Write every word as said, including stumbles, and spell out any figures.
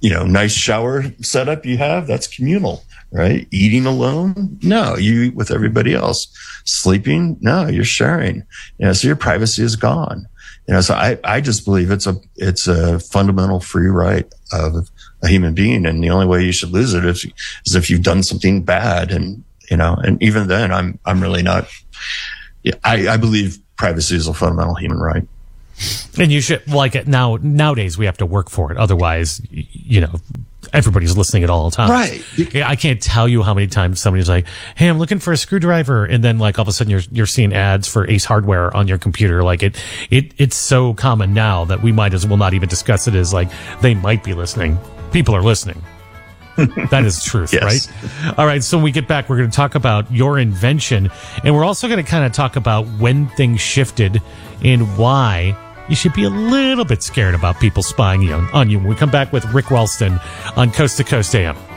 you know, nice shower setup you have, that's communal, right? Eating alone, no, you eat with everybody else. Sleeping, no, you're sharing. You know, so your privacy is gone. You know, so I, I just believe it's a, it's a fundamental free right of a human being. And the only way you should lose it is, is if you've done something bad. And, you know, and even then I'm, I'm really not, I, I believe privacy is a fundamental human right. And you should, like it now, nowadays we have to work for it. Otherwise, you know, everybody's listening at all times. Right. I can't tell you how many times somebody's like, hey, I'm looking for a screwdriver. And then like all of a sudden you're, you're seeing ads for Ace Hardware on your computer. Like it, it, it's so common now that we might as well not even discuss it as like they might be listening. People are listening. That is truth, yes. Right? All right. So when we get back, we're going to talk about your invention, and we're also going to kind of talk about when things shifted and why you should be a little bit scared about people spying on you. When we come back with Rick Wellston on Coast to Coast A M.